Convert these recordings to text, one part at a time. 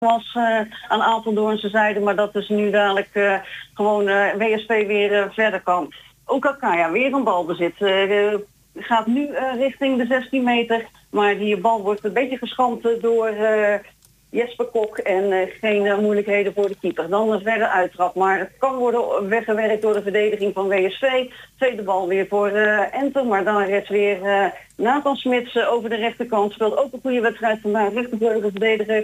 was aan Apeldoornse zijde, maar dat dus nu dadelijk gewoon WSV weer verder kan. Ook Alkaya, weer een balbezit. Gaat nu richting de 16 meter, maar die bal wordt een beetje geschampt door Jesper Kok en geen moeilijkheden voor de keeper. Dan een verder uittrap, maar het kan worden weggewerkt door de verdediging van WSV. Tweede bal weer voor Enter, maar dan redt weer Nathan Smits over de rechterkant. Speelt ook een goede wedstrijd vandaag, rechtervleugelverdediger.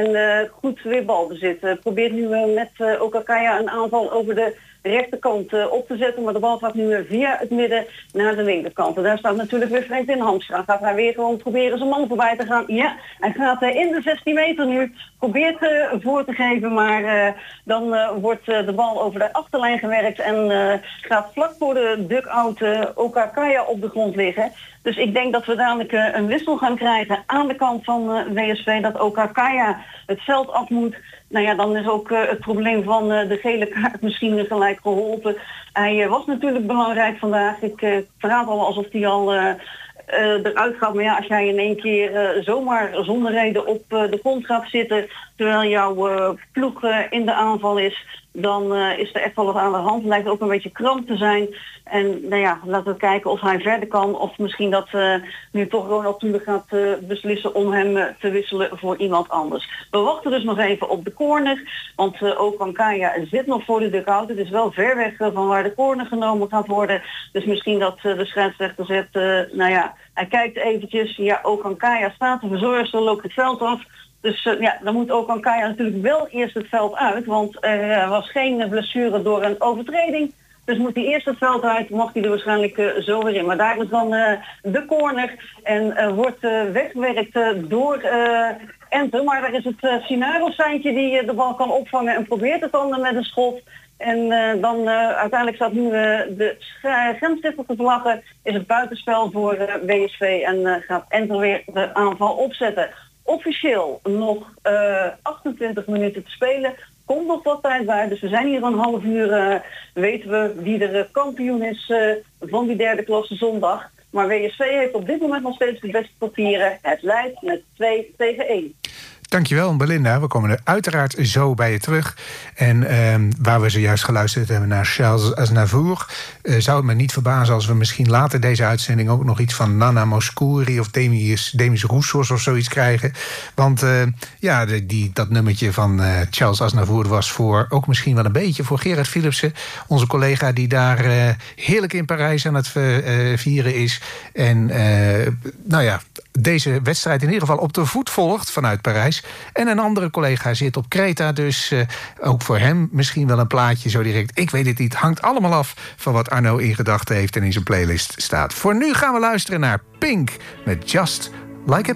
En goed weer balbezit. Probeert nu met Okakaya een aanval over de rechterkant op te zetten. Maar de bal gaat nu via het midden naar de linkerkant. En daar staat natuurlijk weer Franklin Hamstra. Gaat hij weer gewoon proberen zijn man voorbij te gaan. Ja, hij gaat in de 16 meter nu. Probeert voor te geven, maar dan wordt de bal over de achterlijn gewerkt. En gaat vlak voor de dugout Okakaya op de grond liggen. Dus ik denk dat we dadelijk een wissel gaan krijgen aan de kant van WSV. Dat Okakaya het veld af moet. Nou ja, dan is ook het probleem van de gele kaart misschien gelijk geholpen. Hij was natuurlijk belangrijk vandaag. Ik praat al alsof hij al eruit gaat. Maar ja, als jij in één keer zomaar zonder reden op de grond gaat zitten terwijl jouw ploeg in de aanval is, dan is er echt wel wat aan de hand. Het lijkt ook een beetje kramp te zijn. En nou ja, laten we kijken of hij verder kan. Of misschien dat nu toch Ronald Tuur gaat beslissen om hem te wisselen voor iemand anders. We wachten dus nog even op de corner. Want ook Ankaya zit nog voor de dugout. Het is wel ver weg van waar de corner genomen gaat worden. Dus misschien dat de scheidsrechter zegt, nou ja, hij kijkt eventjes. Ja, ook Ankaya staat, de verzorgster loopt het veld af. Dus ja, dan moet ook Ankaya natuurlijk wel eerst het veld uit. Want er was geen blessure door een overtreding. Dus moet hij eerst het veld uit, mag hij er waarschijnlijk zo weer in. Maar daar is dan de corner en wordt weggewerkt door Enter. Maar daar is het Sinaro-seintje die de bal kan opvangen en probeert het dan met een schot. En dan uiteindelijk staat nu de grensrechter te vlaggen. Is het buitenspel voor WSV en gaat Enter weer de aanval opzetten. Officieel nog 28 minuten te spelen. Komt nog wat tijd bij, dus we zijn hier een half uur, weten we wie er kampioen is van die derde klasse zondag. Maar WSV heeft op dit moment nog steeds de beste papieren. Het leidt met 2-1. Dankjewel, Belinda. We komen er uiteraard zo bij je terug. En waar we zojuist geluisterd hebben naar Charles Aznavour, zou het me niet verbazen als we misschien later deze uitzending ook nog iets van Nana Mouskouri of Demis Roussos of zoiets krijgen. Want ja, dat nummertje van Charles Aznavour was ook misschien wel een beetje voor Gerard Philipsen, onze collega die daar heerlijk in Parijs aan het vieren is. En nou ja, deze wedstrijd in ieder geval op de voet volgt vanuit Parijs. En een andere collega zit op Kreta, dus ook voor hem misschien wel een plaatje zo direct. Ik weet het niet, hangt allemaal af van wat Arno in gedachten heeft en in zijn playlist staat. Voor nu gaan we luisteren naar Pink met Just Like a